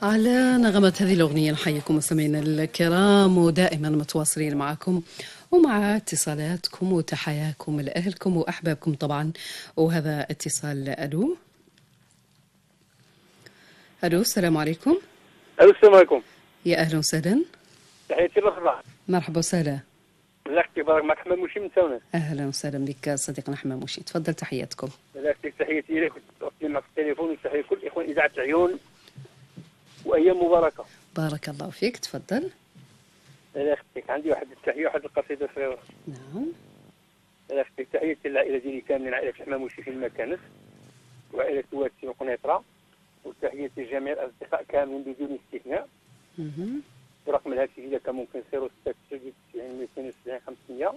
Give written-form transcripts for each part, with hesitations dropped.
على نغمة هذه الأغنية نحييكم مستمعينا الكرام، ودائما متواصلين معكم ومع اتصالاتكم وتحياكم لأهلكم وأحبابكم طبعا. وهذا اتصال. ألو ألو، السلام عليكم. الو، السلام عليكم. يا أهلا وسهلا. تحياتي للربع. مرحبا وسهلا. الله يحفظك، بارك معك حمام موشي من تونس. أهلا وسهلا بك صديقنا حمام موشي، تفضل تحياتكم. الله يحفظك، تحياتي لك وتوصلي معك في التليفون، وتحية كل إخوان إذاعة عيون، وأيام مباركة. بارك الله فيك، تفضل. الله يحفظك، عندي واحد التحية، واحد القصيدة صغيرة. نعم. الله يحفظك، تحياتي للعائلة ديالي كاملين، عائلة حمام موشي في المكانس، وعائلة واتسي وقنيطرة، وتحياتي لجميع الأصدقاء كاملين بدون استثناء. برقم الهاتف إذا كان ممكن 0699 270 500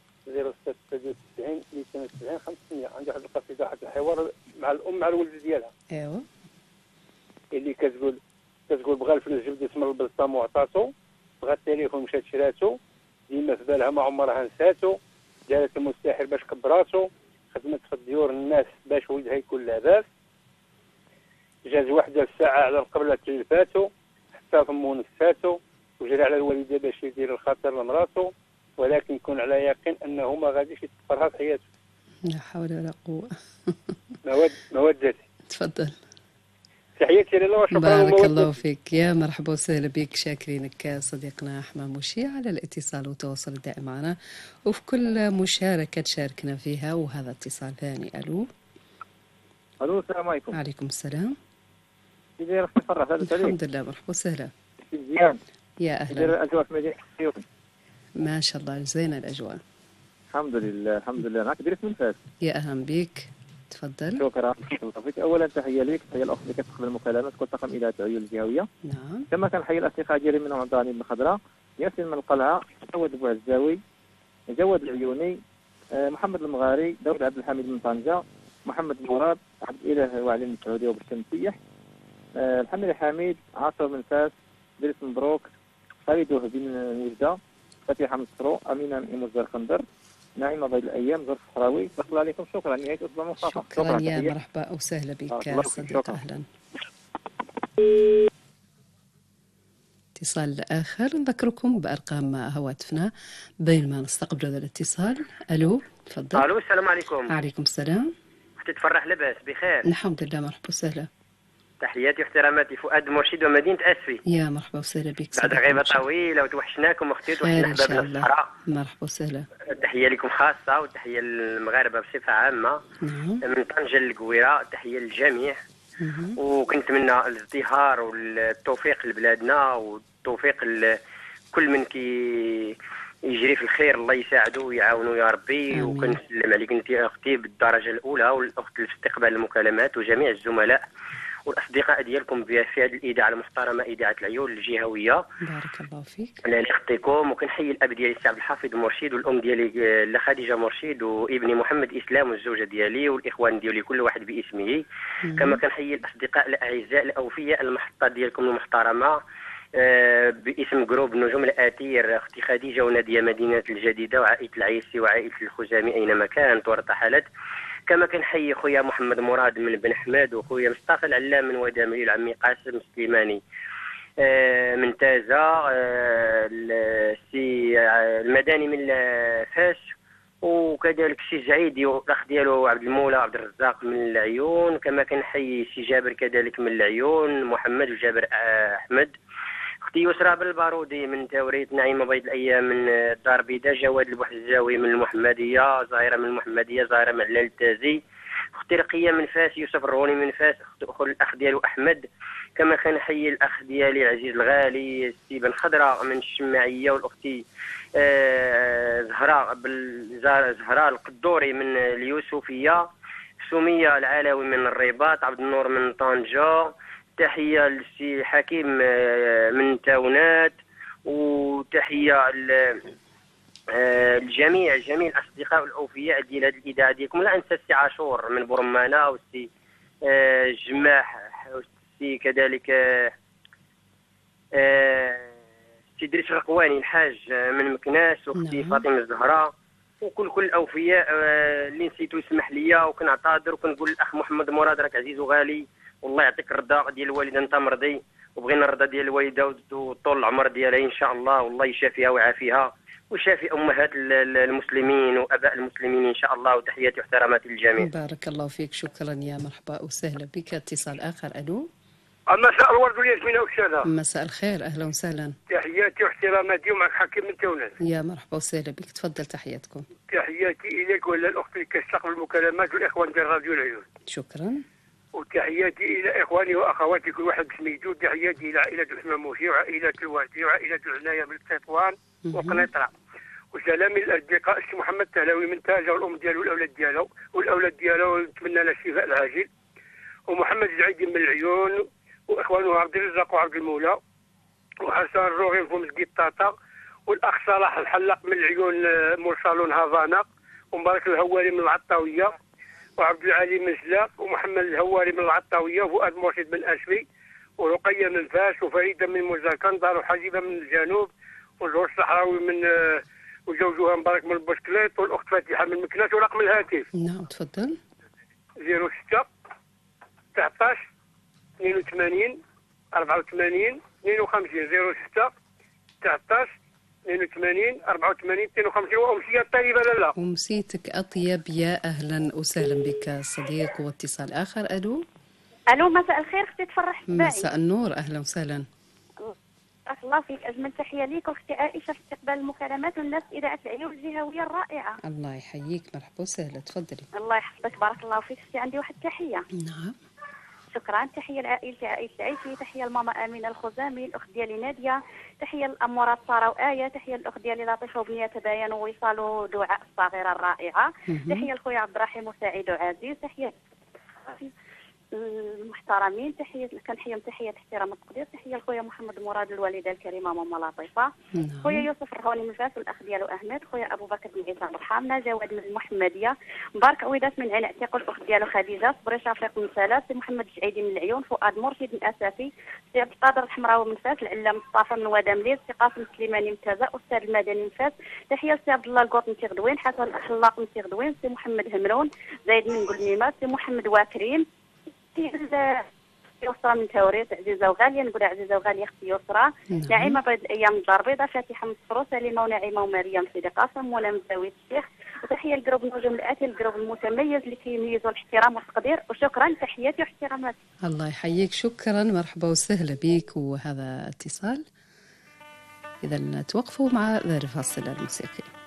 0699 270 500. عندي واحد القصيدة، واحد الحوار مع الأم مع الولد ديالها. ايوا. اللي كتقول بغى الفلوس جبد اسم البلطام وعطاتو، بغى التليفون مشات شراتو، ديما في بالها ما عمرها نساتو، دارت المستحيل باش كبراتو، خدمت في الديور الناس باش ولدها يكون لاباس، جاز وحده الساعة على القبلة تلفاتو، حتى ضمو نفساتو، وجرى على الوالدة باش يدير الخاطر لمراتو، ولكن يكون على يقين انه ما غاديش يتفرها في حياته. لا حول ولا قوة. مودتي. تفضل. تحياتي لله وشكرا. بارك الله فيك، يا مرحبا وسهلا بك، شاكرينك صديقنا حمام موشي على الاتصال والتواصل الدائم معنا وفي كل مشاركة تشاركنا فيها. وهذا اتصال ثاني. ألو. الو، السلام عليكم. عليكم السلام. كيف داير اختي فرح؟ الحمد لله، مرحبا وسهلا. مزيان. يا أهلا. داير الاجواء في مدينة السيوط؟ ما شاء الله زينة الأجواء. الحمد لله الحمد لله. معك دريس من فاس. يا أهلا بك، تفضل. شكرا فيك. اولا تحيه لك، تحيه الاخت اللي كتقبل المكالمات، كل طاقم اذاعه عيون الجهويه. نعم. كما كنحيي الاصدقاء ديالي منهم عبد الغني بن خضراء، ياسين من القلعه، جواد بوعزاوي، جواد العيوني، محمد المغاري، داود عبد الحميد من طنجه، محمد مراد، عبد الاله وعلي المسعودي وبالشمسيح، الحميد حميد، عاصر من فاس، دريس مبروك، خالد وهبي من وجده، فتيحه من الصرو، امينه من الزرقندر، نعيمه بيض الايام، زرف الصحراوي. بارك الله عليكم. شكرا. نهايه اسبوع مصطفى. شكرا يا مرحبا وسهلا بك صديق. اهلا. اتصال آخر، نذكركم بأرقام هواتفنا بينما نستقبل هذا الاتصال. ألو، تفضل. الو، السلام عليكم. عليكم السلام. اختي تفرح، لاباس بخير؟ الحمد لله، مرحبا وسهلا. تحياتي واحتراماتي، فؤاد مرشد ومدينة أسفي. يا مرحبا وسهلا بك. بعد غيبة طويلة وتوحشناكم اختي، توحشنا احبابنا في الصحراء. مرحبا وسهلا. تحية لكم خاصة، وتحية للمغاربة بصفة عامة. من طنجة للقويرة، تحية للجميع. وكنتمنى الازدهار والتوفيق لبلادنا، والتوفيق كل من كي يجري في الخير، الله يساعده ويعاونه يا ربي. وكنسلم عليك انت اختي بالدرجة الأولى، والاخت في استقبال المكالمات، وجميع الزملاء والاصدقاء ديالكم في هذه الاذاعه المحترمه، اذاعه العيون الجهويه. بارك الله فيك. انا يخطيكم. وكنحيي الاب ديالي السي عبد الحفيظ مرشد، والام ديالي لا خديجه مرشد، وابني محمد اسلام، والزوجه ديالي، والاخوان ديالي كل واحد باسمه. كما كنحيي الاصدقاء الاعزاء الاوفياء المحطه ديالكم المحترمه، باسم جروب نجوم الآثير، اختي خديجه وناديه مدينه الجديده، وعائله العيسي، وعائله الخزامي اينما كانت وارتحلت. كما كنحيي خويا محمد مراد من بن احمد، وخويا مصطفى العلام من ودامري، العمي قاسم سليماني من تازه، السي المداني من فاس، وكذلك السي زعيدي والاخ ديالو عبد المولى عبد الرزاق من العيون. كما كنحيي السي جابر كذلك من العيون، محمد وجابر احمد، اختي يسرى بالبارودي من توريت، نعيمه بيض الايام من الدار البيضاء، جواد البوحزاوي من المحمديه، زهيره من المحمديه، زهيره من علال التازي، اختي رقيه من فاس، يوسف الروني من فاس، اخو الاخ ديالو احمد. كما كنحيي الاخ ديالي عزيز الغالي السي بن خضراء من الشماعيه، والاختي زهراء القدوري من اليوسفيه، سميه العلاوي من الرباط، عبد النور من طنجه. تحيه للسي حكيم من تاونات، وتحيه الجميع الاصدقاء والاوفياء ديال هذه الاذاعه ديالكم. لا انسى السي عاشور من برمانه، والسي جماح، والسي كذلك السي دريس الرقواني الحاج من مكناس، واختي فاطمه الزهراء، وكل الاوفياء اللي نسيتو يسمح لي، وكنعتذر وكنقول الاخ محمد مراد راك عزيز وغالي، والله يعطيك الرضا ديال الوالده، انت مرضي، وبغينا الرضا ديال الوالده وطول العمر ديالها ان شاء الله، والله يشافيها ويعافيها ويشافي امهات المسلمين واباء المسلمين ان شاء الله. وتحياتي واحتراماتي للجميع. بارك الله فيك، شكرا يا مرحبا وسهلا بك. اتصال آخر. ألو. مساء الورد والياسمين والسلام. مساء الخير، أهلا وسهلا. تحياتي واحتراماتي، ومعك حكيم من تونس. يا مرحبا وسهلا بك، تفضل تحياتكم. تحياتي إليك ولا الأخت اللي كتستقبل المكالمات والإخوان ديال راديو العيون. شكرا. وتحياتي إلى إخواني وأخواتي كل واحد بسميتو. تحياتي إلى عائلة الحماموشي وعائلة الوردي وعائلة العناية من تطوان وقنيطرة. وسلامي للأصدقاء السي محمد تهلاوي من تاجة والأم ديالو والأولاد ديالو ونتمنى له الشفاء العاجل. ومحمد الزعيدي من العيون وإخوانه عبد الرزاق وعبد المولى وحسن الروغي في مسجد طاطا، والأخ صلاح الحلاق من العيون مرسلون هافانا، ومبارك الهواري من العطاوية وعبد العالي من سلاق ومحمد الهواري من العطاوية وفؤاد مرشد من أسفي ورقية من فاس وفريدة من مزاكندر وحجيبة من الجنوب وزهور الصحراوي من وزوجها مبارك من البسكليت والأخت فاتحة من مكناس. ورقم الهاتف نعم تفضل. 06 19 82 84 52 06 19 82 84 52. وأمسية طيبة لالا. أمسيتك أطيب، يا أهلا وسهلا بك صديق. واتصال آخر. ألو. الو مساء الخير اختي تفرح باعي. مساء النور، أهلا وسهلا. بارك الله فيك، اجمل تحيه ليك واختي عائشه في استقبال المكالمات والناس اذاعه العيون الجهويه الرائعه. الله يحييك، مرحبا وسهلا، تفضلي. الله يحفظك، بارك الله فيك. اختي عندي واحد التحيه. نعم. شكرا. تحيه لعائلتي عائله العيشي، تحيه لماما امينه الخزامي، الاخت ديالي ناديه، تحيه للامورات ساره وايه، تحيه للاخت ديالي لطيفه وبنيه تباين ووصال دعاء الصغيره الرائعه، تحيه لخويا عبد الرحيم وسعيد وعزيز، تحيه المحترمين، كنحييهم تحيه احترام التقدير، تحيه لخويا محمد مراد الوالده الكريمه ماما لطيفه، خويا يوسف الرهوني من فاس والاخ ديالو احمد، خويا ابو بكر بن عيسى برحامنا، جواد من المحمديه، مبارك عويدات من عين عتيق والاخت ديالو خديجه، صبري شفيق من سالات، سي محمد الجعيدي من العيون، فؤاد مرشد من اسافي، سي عبد القادر الحمراوي من فاس، العلام مصطفى من وادمليل، سي قاسم السليماني من تازا، استاذ المدني من فاس، تحيه لسي عبد الله القوط من تيغدوين، حسن الحلاق من تيغدوين، سي محمد همرون، زايد من قلميمات، سي محمد واكريم، يسرى من توريت، عزيزه وغاليه، نقول عزيزه وغاليه اختي يسرى، نعيمه بيض الايام الدار البيضاء، فاتحه من الصفرو، سليمه ونعيمه ومريم سيدي قاسم، ولا مزاوي الشيخ، وتحيه لجروب النجوم الاتي، الجروب المتميز اللي كيميزوا الاحترام والتقدير، وشكرا. تحياتي واحتراماتي. الله يحييك، شكرا، مرحبا وسهلا بك. وهذا اتصال، اذا توقفوا مع ذا الفاصل الموسيقي.